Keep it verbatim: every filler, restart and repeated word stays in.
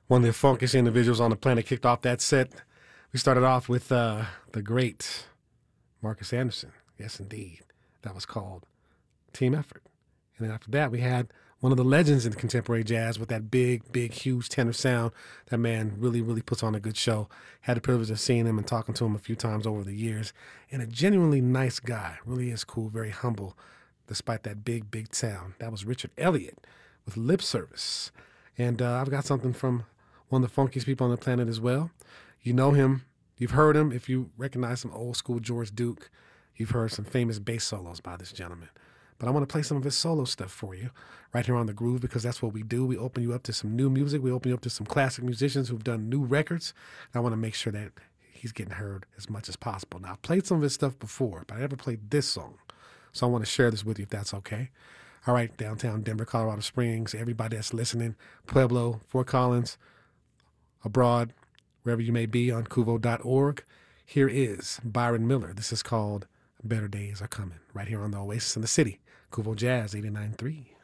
One of the funkiest individuals on the planet kicked off that set. We started off with uh, the great Marcus Anderson. Yes, indeed. That was called Team Effort. And then after that, we had one of the legends in contemporary jazz with that big, big, huge tenor sound. That man really, really puts on a good show. Had the privilege of seeing him and talking to him a few times over the years. And a genuinely nice guy. Really is cool, very humble, despite that big, big sound. That was Richard Elliott with Lip Service. And uh, I've got something from one of the funkiest people on the planet as well. You know him. You've heard him. If you recognize some old school George Duke, you've heard some famous bass solos by this gentleman. But I want to play some of his solo stuff for you right here on The Groove, because that's what we do. We open you up to some new music. We open you up to some classic musicians who've done new records. And I want to make sure that he's getting heard as much as possible. Now, I've played some of his stuff before, but I never played this song. So I want to share this with you if that's okay. All right, downtown Denver, Colorado Springs, everybody that's listening, Pueblo, Fort Collins, abroad, wherever you may be on Kuvo dot org. Here is Byron Miller. This is called Better Days Are Coming, right here on the Oasis in the City. Kuvo Jazz eighty-nine point three.